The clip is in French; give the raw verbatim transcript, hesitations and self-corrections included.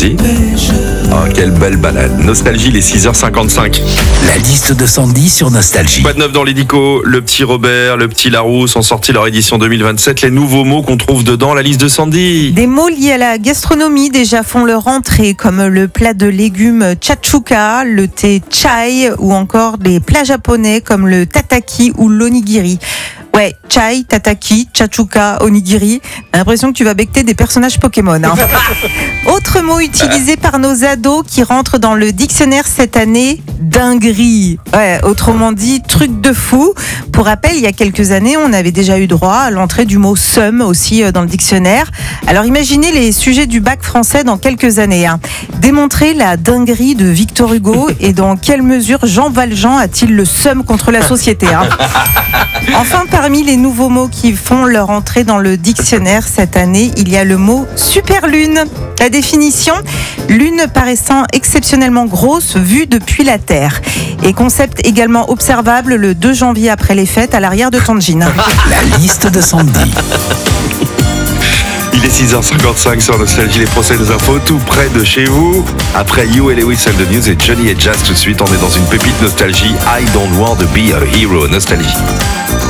Easy. Oh, quelle belle balade. Nostalgie, les six heures cinquante-cinq. La liste de Sandy sur Nostalgie. Quoi de neuf dans l'édico? Le petit Robert, le petit Larousse ont sorti leur édition deux mille vingt-sept. Les nouveaux mots qu'on trouve dedans, la liste de Sandy. Des mots liés à la gastronomie déjà font leur entrée, comme le plat de légumes chachuka, le thé chai ou encore des plats japonais comme le tataki ou l'onigiri. Ouais, chai, tataki, chachuka, onigiri. J'ai l'impression que tu vas becter des personnages Pokémon. Hein. Autre mot utilisé par nos ados qui rentre dans le dictionnaire cette année, dinguerie. Ouais, autrement dit, truc de fou. Pour rappel, il y a quelques années, on avait déjà eu droit à l'entrée du mot seum aussi dans le dictionnaire. Alors imaginez les sujets du bac français dans quelques années. Hein. Démontrer la dinguerie de Victor Hugo et dans quelle mesure Jean Valjean a-t-il le seum contre la société. Hein. Enfin, parmi les nouveaux mots qui font leur entrée dans le dictionnaire cette année, il y a le mot superlune. La définition, lune paraissant exceptionnellement grosse vue depuis la Terre. Et concept également observable le deux janvier après les fêtes à l'arrière de ton jean. La liste de Sandy. Il est six heures cinquante-cinq sur Nostalgie, les procès des infos tout près de chez vous. Après You et Lewis and the News et Johnny et Jazz tout de suite, on est dans une pépite Nostalgie. I don't want to be a hero. Nostalgie.